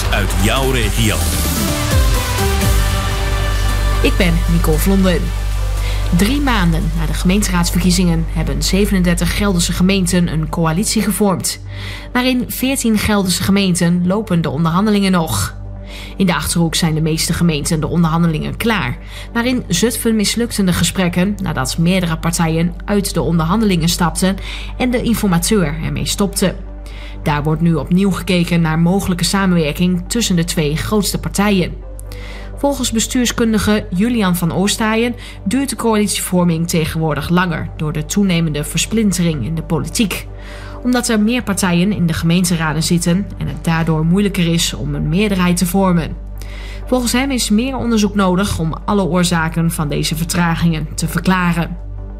uit jouw regio. Ik ben Nicole Vlonden. 3 maanden na de gemeenteraadsverkiezingen hebben 37 Gelderse gemeenten een coalitie gevormd. Maar in 14 Gelderse gemeenten lopen de onderhandelingen nog. In de Achterhoek zijn de meeste gemeenten de onderhandelingen klaar. Maar in Zutphen mislukten de gesprekken nadat meerdere partijen uit de onderhandelingen stapten en de informateur ermee stopte. Daar wordt nu opnieuw gekeken naar mogelijke samenwerking tussen de 2 grootste partijen. Volgens bestuurskundige Julian van Oostaaien duurt de coalitievorming tegenwoordig langer door de toenemende versplintering in de politiek. Omdat er meer partijen in de gemeenteraden zitten en het daardoor moeilijker is om een meerderheid te vormen. Volgens hem is meer onderzoek nodig om alle oorzaken van deze vertragingen te verklaren.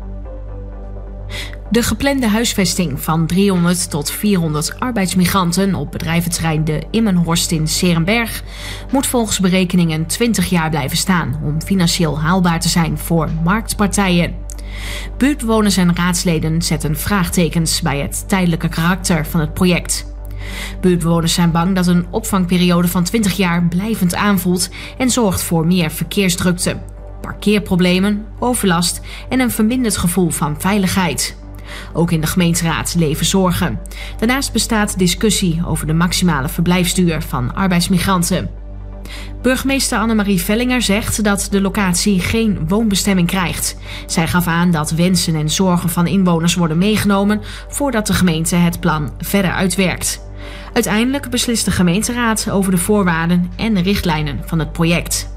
De geplande huisvesting van 300 tot 400 arbeidsmigranten op bedrijventerrein de Immenhorst in 's Heerenberg moet volgens berekeningen 20 jaar blijven staan om financieel haalbaar te zijn voor marktpartijen. Buurtbewoners en raadsleden zetten vraagtekens bij het tijdelijke karakter van het project. Buurtbewoners zijn bang dat een opvangperiode van 20 jaar blijvend aanvoelt en zorgt voor meer verkeersdrukte, parkeerproblemen, overlast en een verminderd gevoel van veiligheid. Ook in de gemeenteraad leven zorgen. Daarnaast bestaat discussie over de maximale verblijfsduur van arbeidsmigranten. Burgemeester Annemarie Vellinger zegt dat de locatie geen woonbestemming krijgt. Zij gaf aan dat wensen en zorgen van inwoners worden meegenomen voordat de gemeente het plan verder uitwerkt. Uiteindelijk beslist de gemeenteraad over de voorwaarden en de richtlijnen van het project.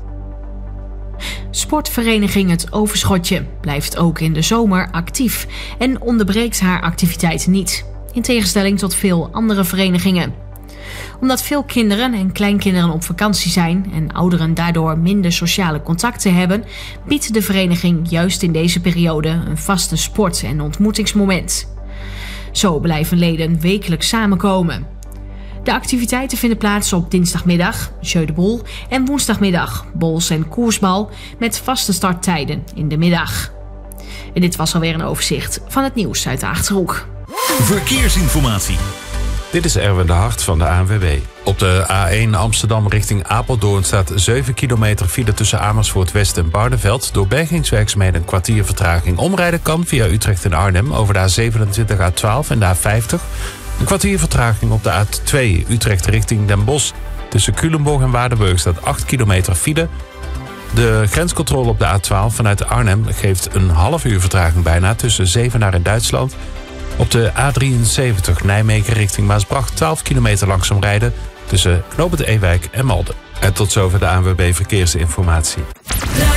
Sportvereniging Het Overschotje blijft ook in de zomer actief en onderbreekt haar activiteiten niet, in tegenstelling tot veel andere verenigingen. Omdat veel kinderen en kleinkinderen op vakantie zijn en ouderen daardoor minder sociale contacten hebben, biedt de vereniging juist in deze periode een vaste sport- en ontmoetingsmoment. Zo blijven leden wekelijks samenkomen. De activiteiten vinden plaats op dinsdagmiddag, jeu de boule, en woensdagmiddag, bols en koersbal, met vaste starttijden in de middag. En dit was alweer een overzicht van het nieuws uit de Achterhoek. Verkeersinformatie. Dit is Erwin de Hart van de ANWB. Op de A1 Amsterdam richting Apeldoorn staat 7 kilometer file tussen Amersfoort West en Barneveld. Door bergingswerkzaamheden een kwartier vertraging. Omrijden kan via Utrecht en Arnhem over de A27, A12 en de A50. Een kwartier vertraging op de A2 Utrecht richting Den Bosch. Tussen Culemborg en Waardenburg staat 8 kilometer file. De grenscontrole op de A12 vanuit Arnhem geeft een half uur vertraging bijna tussen Zevenaar en Duitsland. Op de A73 Nijmegen richting Maasbracht 12 kilometer langzaam rijden tussen Knoopend Ewijk en Malden. En tot zover de ANWB Verkeersinformatie.